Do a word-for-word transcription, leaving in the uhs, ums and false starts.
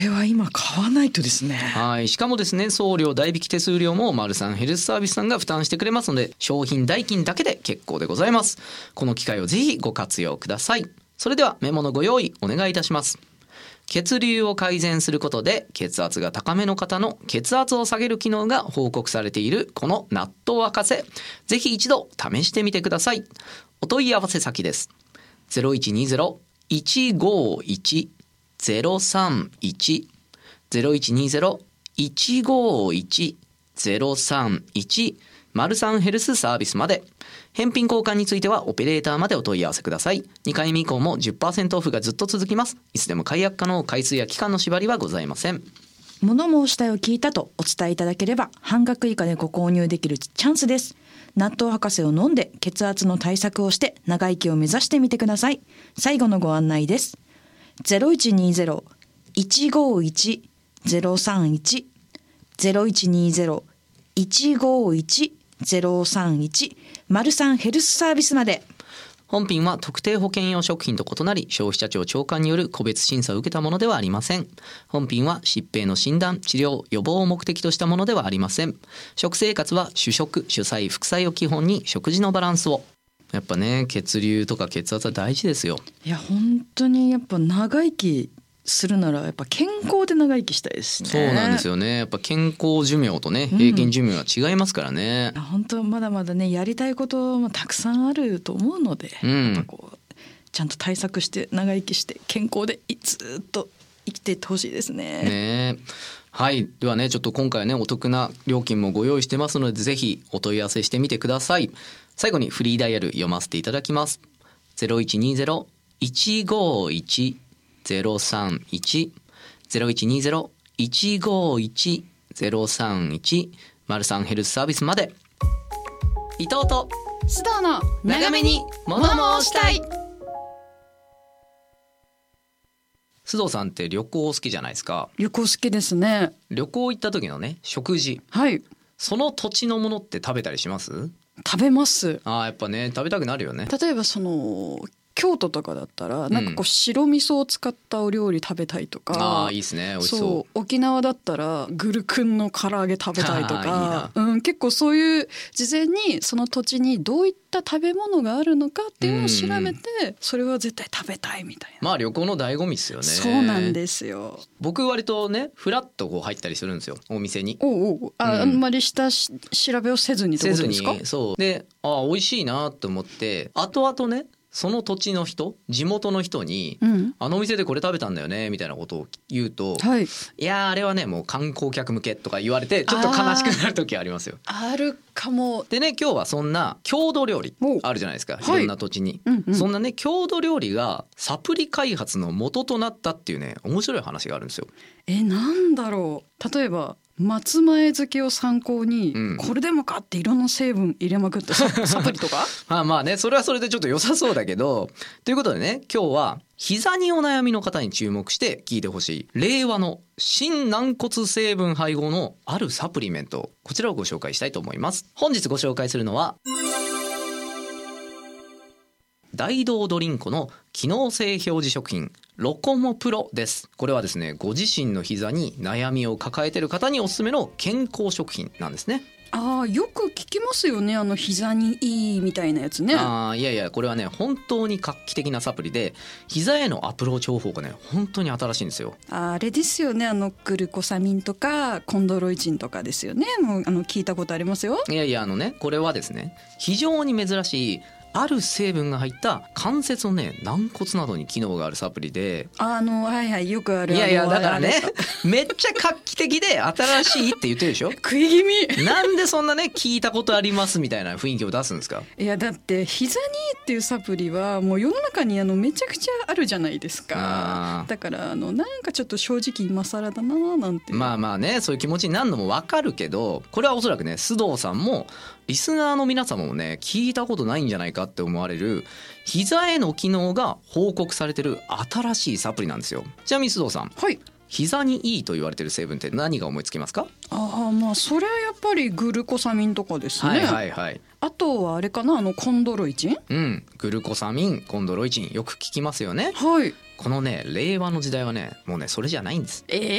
これは今買わないとですね。 はい、しかもですね、送料代引き手数料もマルサンヘルスサービスさんが負担してくれますので、商品代金だけで結構でございます。この機会をぜひご活用ください。それではメモのご用意お願いいたします。血流を改善することで血圧が高めの方の血圧を下げる機能が報告されているこの納豆赤瀬、ぜひ一度試してみてください。お問い合わせ先です。ゼロいちにゼロ いちごいち ゼロさんいち ゼロいちにゼロ いちごいち ゼロさんいちマルサンヘルスサービスまで。返品交換についてはオペレーターまでお問い合わせください。にかいめ以降も じゅっパーセント オフがずっと続きます。いつでも解約可能、回数や期間の縛りはございません。 物申したいを聞いたとお伝えいただければ半額以下でご購入できるチャンスです。納豆博士を飲んで血圧の対策をして長生きを目指してみてください。最後のご案内です。ゼロいちにゼロ いちごいち ゼロさんいち ゼロいちにゼロ いちごいち ゼロさんいちマルサンヘルスサービスまで。 本品は特定保険用食品と異なり、消費者庁長官による個別審査を受けたものではありません。本品は疾病の診断、治療、予防を目的としたものではありません。食生活は主食、主菜、副菜を基本に食事のバランスを。やっぱね、血流とか血圧は大事ですよ。 いや本当にやっぱ長生きするならやっぱ健康で長生きしたいですね。 そうなんですよね。やっぱ健康寿命とね、平均寿命は違いますからね。 うん、本当まだまだねやりたいこともたくさんあると思うので、うん、やっぱこうちゃんと対策して長生きして健康でずっと生きていってほしいですね。 ね。はい、ではね、ちょっと今回はねお得な料金もご用意してますので、ぜひお問い合わせしてみてください。最後にフリーダイヤル読ませていただきます。ゼロいちにゼロ いちごいち ゼロさんいち ゼロいちにゼロ いちごいち ゼロさんいちマルサンヘルスサービスまで。伊藤と須藤の長めに物申したい。須藤さんって旅行好きじゃないですか。 旅行好きですね。 旅行行った時のね食事、 はい、 その土地のものって食べたりします？ 食べます。 あー、やっぱね食べたくなるよね。 例えばその京都とかだったらなんかこう白味噌を使ったお料理食べたいとか、うん、 あーいいですね、美味しそう。 そう、沖縄だったらグルクンの唐揚げ食べたいとかいいな、 うん、結構そういう事前にその土地にどういった食べ物があるのかっていうのを調べて、うんうん、それは絶対食べたいみたいな。 まあ旅行の醍醐味ですよね。 そうなんですよ。 僕割とねフラッとこう入ったりするんですよ、お店に。 おうおう、あ、うん、あんまり下し調べをせずにってことですか？ せずに、そうで、あ美味しいなと思って後々ねその土地の人、地元の人に、うん、あのお店でこれ食べたんだよねみたいなことを言うと、はい、いやあれはねもう観光客向けとか言われてちょっと悲しくなる時ありますよ。 あるかも。 でね、今日はそんな郷土料理あるじゃないですか、いろんな土地に、はい、うんうん、そんなね郷土料理がサプリ開発の元となったっていうね面白い話があるんですよ。 え、なんだろう。例えば松前漬けを参考に、うん、これでもかっていろんな成分入れまくってサプリとかまあまあね、それはそれでちょっと良さそうだけどということでね、今日は膝にお悩みの方に注目して聞いてほしい令和の新軟骨成分配合のあるサプリメント、こちらをご紹介したいと思います。本日ご紹介するのは大道ドリンコの機能性表示食品ロコモプロです。これはですね、ご自身の膝に悩みを抱えている方におすすめの健康食品なんですね。 ああ、よく聞きますよね、あの膝にいいみたいなやつね。 あ、いやいや、これはね本当に画期的なサプリで、膝へのアプローチ方法がね本当に新しいんですよ。 あれですよね、あのグルコサミンとかコンドロイチンとかですよね。もうあの聞いたことありますよ。 いやいや、あのねこれはですね非常に珍しいある成分が入った関節のね軟骨などに機能があるサプリで、 あのはいはい、よくある。 いやいや、だからねめっちゃ画期的で新しいって言ってるでしょ食い気味なんでそんなね聞いたことありますみたいな雰囲気を出すんですか？ いやだって膝にいいっていうサプリはもう世の中にあのめちゃくちゃあるじゃないですか。だからあのなんかちょっと正直今更だななんて。 まあまあね、そういう気持ちになるのもわかるけど、これはおそらくね須藤さんもリスナーの皆様もね聞いたことないんじゃないかって思われる膝への機能が報告されてる新しいサプリなんですよ。ちなみに須藤さん、 はい、 膝にいいと言われてる成分って何が思いつきますか？ ああ、まあそれはやっぱりグルコサミンとかですね。 はいはいはい。 あとはあれかな、あのコンドロイチン。 うん、グルコサミン、コンドロイチンよく聞きますよね。 はい。 このね令和の時代はねもうねそれじゃないんです。 え